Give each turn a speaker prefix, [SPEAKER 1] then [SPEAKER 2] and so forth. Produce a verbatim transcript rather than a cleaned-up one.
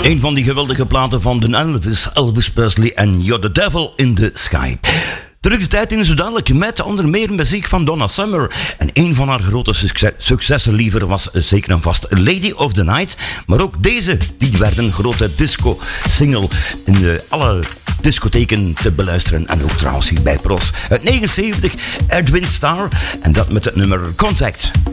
[SPEAKER 1] Een van die geweldige platen van de Elvis, Elvis Presley en You're the Devil in the Sky. Terug de tijd in zo dadelijk met onder meer muziek van Donna Summer. En een van haar grote succes, successen liever was zeker en vast Lady of the Night. Maar ook deze, die werd een grote disco-single in de, alle discotheken te beluisteren. En ook trouwens hier bij Pros. Uit negenenzeventig, Edwin Starr. En dat met het nummer Contact.